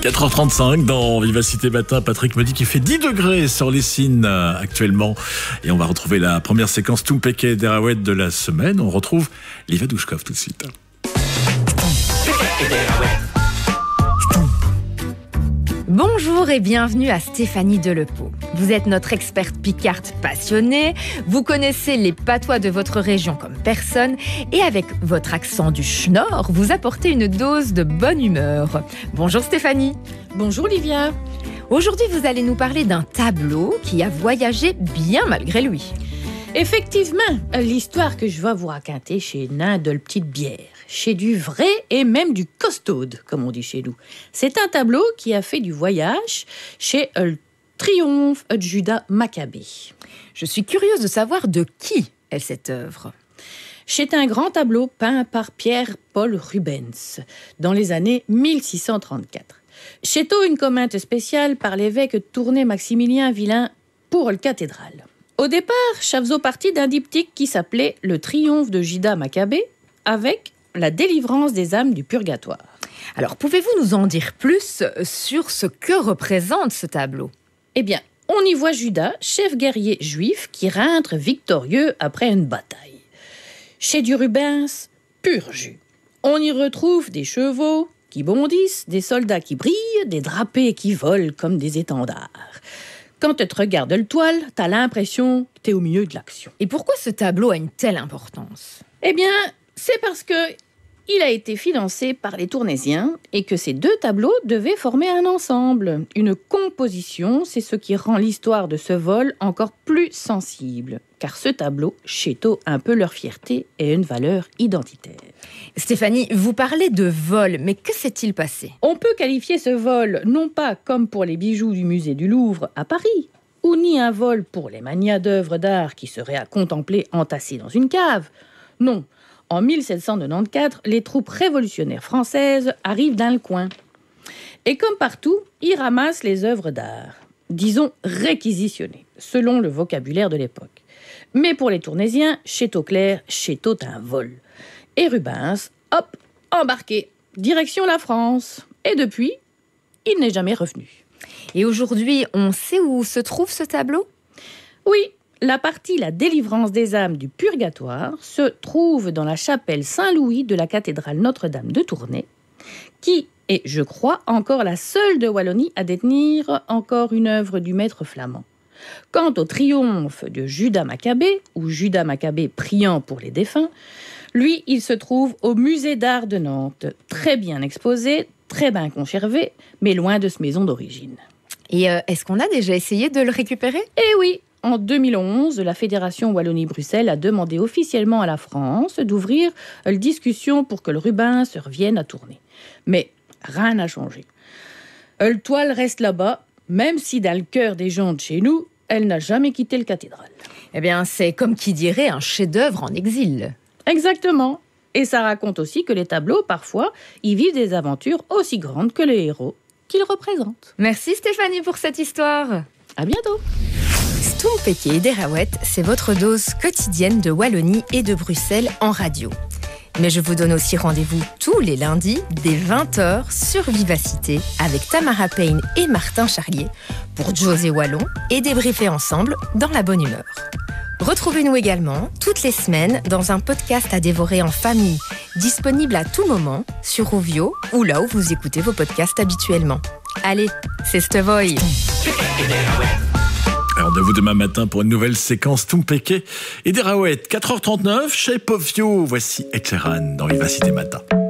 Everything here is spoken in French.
4h35 dans Vivacité Matin. Patrick me dit qu'il fait 10 degrés sur les Cygnes actuellement. Et on va retrouver la première séquence Tumpeke Derawet de la semaine. On retrouve Liva Douchkov tout de suite. Bonjour et bienvenue à Stéphanie Delepeau. Vous êtes notre experte picarde passionnée, vous connaissez les patois de votre région comme personne et avec votre accent du Schnorr, vous apportez une dose de bonne humeur. Bonjour Stéphanie. Bonjour Livia. Aujourd'hui, vous allez nous parler d'un tableau qui a voyagé bien malgré lui. Effectivement, l'histoire que je vais vous raconter chez Nain de la petite bière, chez du vrai et même du costaude, comme on dit chez nous. C'est un tableau qui a fait du voyage chez le Triomphe de Judas Maccabée. Je suis curieuse de savoir de qui est cette œuvre. C'est un grand tableau peint par Pierre-Paul Rubens dans les années 1634. C'est une commande spéciale par l'évêque de Tournai Maximilien Villain pour le cathédrale. Au départ, ça faisait partie d'un diptyque qui s'appelait Le Triomphe de Judas Maccabée avec la délivrance des âmes du purgatoire. Alors, pouvez-vous nous en dire plus sur ce que représente ce tableau ? Eh bien, on y voit Judas, chef guerrier juif, qui rentre victorieux après une bataille. Chez du Rubens, pur jus. On y retrouve des chevaux qui bondissent, des soldats qui brillent, des drapés qui volent comme des étendards. Quand tu te regardes le toile, t'as l'impression que t'es au milieu de l'action. Et pourquoi ce tableau a une telle importance ? Eh bien, c'est parce que il a été financé par les Tournaisiens et que ces deux tableaux devaient former un ensemble. Une composition, c'est ce qui rend l'histoire de ce vol encore plus sensible. Car ce tableau chéteau un peu leur fierté et une valeur identitaire. Stéphanie, vous parlez de vol, mais que s'est-il passé ? On peut qualifier ce vol non pas comme pour les bijoux du musée du Louvre à Paris, ou ni un vol pour les manias d'œuvres d'art qui seraient à contempler entassés dans une cave. Non. En 1794, les troupes révolutionnaires françaises arrivent dans le coin. Et comme partout, ils ramassent les œuvres d'art, disons réquisitionnées, selon le vocabulaire de l'époque. Mais pour les Tournaisiens, chéteau clair, chéteau un vol. Et Rubens, hop, embarqué, direction la France. Et depuis, il n'est jamais revenu. Et aujourd'hui, on sait où se trouve ce tableau ? Oui. La partie La délivrance des âmes du purgatoire se trouve dans la chapelle Saint-Louis de la cathédrale Notre-Dame de Tournai, qui est, je crois, encore la seule de Wallonie à détenir encore une œuvre du maître flamand. Quant au triomphe de Judas Maccabée, ou Judas Maccabée priant pour les défunts, lui, il se trouve au musée d'art de Nantes, très bien exposé, très bien conservé, mais loin de sa maison d'origine. Et est-ce qu'on a déjà essayé de le récupérer ? Eh oui. En 2011, la Fédération Wallonie-Bruxelles a demandé officiellement à la France d'ouvrir une discussion pour que le Rubens revienne à Tournai. Mais rien n'a changé. Le toile reste là-bas, même si dans le cœur des gens de chez nous, elle n'a jamais quitté le cathédrale. Eh bien, c'est comme qui dirait un chef-d'œuvre en exil. Exactement. Et ça raconte aussi que les tableaux, parfois, y vivent des aventures aussi grandes que les héros qu'ils représentent. Merci Stéphanie pour cette histoire. À bientôt. Tumpeke Derawet, c'est votre dose quotidienne de Wallonie et de Bruxelles en radio. Mais je vous donne aussi rendez-vous tous les lundis dès 20h sur Vivacité avec Tamara Payne et Martin Charlier pour José Wallon et débriefer ensemble dans la bonne humeur. Retrouvez-nous également toutes les semaines dans un podcast à dévorer en famille, disponible à tout moment sur Rovio ou là où vous écoutez vos podcasts habituellement. Allez, c'est Stevoy. Rendez-vous demain matin pour une nouvelle séquence Tumpeke et Derawet. 4h39 chez Povio. Voici Ed Sheeran dans Vivacité Matin.